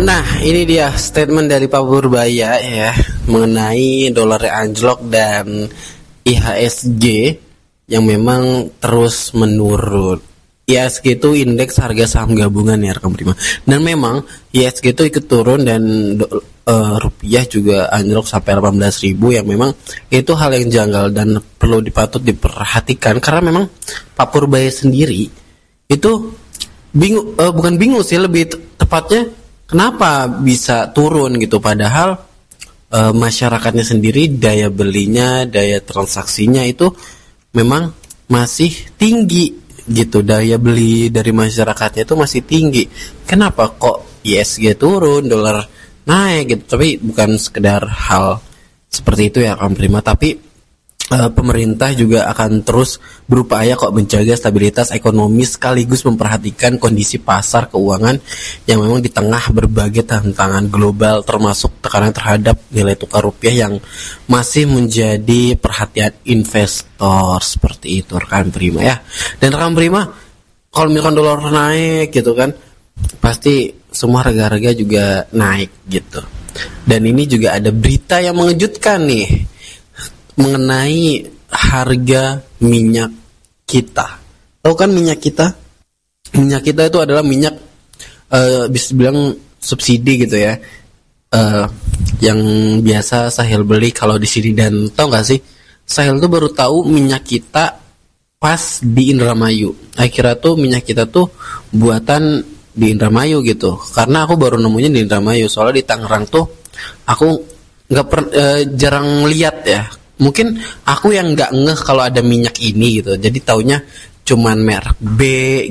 Nah, ini dia statement dari Pak Purbaya ya mengenai dolar yang anjlok dan IHSG yang memang terus menurun. IHSG itu indeks harga saham gabungan ya rekan prima. Dan memang IHSG itu ikut turun dan rupiah juga anjlok sampai 18.000 yang memang itu hal yang janggal dan perlu diperhatikan karena memang Pak Purbaya sendiri itu bukan bingung sih, lebih tepatnya kenapa bisa turun gitu, padahal masyarakatnya sendiri daya belinya, daya transaksinya itu memang masih tinggi gitu, daya beli dari masyarakatnya itu masih tinggi. Kenapa kok ISG turun, dolar naik gitu? Tapi bukan sekedar hal seperti itu ya kaum prima, tapi pemerintah juga akan terus berupaya kok menjaga stabilitas ekonomi sekaligus memperhatikan kondisi pasar keuangan yang memang di tengah berbagai tantangan global termasuk tekanan terhadap nilai tukar rupiah yang masih menjadi perhatian investor. Seperti itu rekan prima ya. Dan rekan prima, kalau misalkan dolar naik gitu kan, pasti semua harga-harga juga naik gitu. Dan ini juga ada berita yang mengejutkan nih mengenai harga minyak kita. Tahu kan minyak kita? Minyak kita itu adalah minyak bisa bilang subsidi gitu ya. Yang biasa Sahil beli kalau di sini. Dan tahu nggak sih? Sahil tuh baru tahu minyak kita pas di Indramayu. Akhirnya tuh minyak kita tuh buatan di Indramayu gitu. Karena aku baru nemunya di Indramayu. Soalnya di Tangerang tuh aku jarang lihat ya. Mungkin aku yang nggak ngeh kalau ada minyak ini gitu, jadi taunya cuman merek B